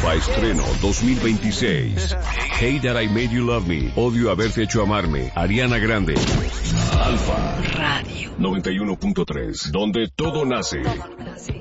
Alfa estreno 2026. Hate That I Made You Love Me. Odio haberte hecho amarme. Ariana Grande. Alfa Radio 91.3, donde todo nace.